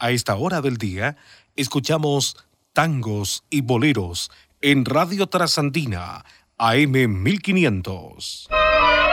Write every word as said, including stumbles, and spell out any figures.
A esta hora del día, escuchamos tangos y boleros en Radio Trasandina, A M mil quinientos.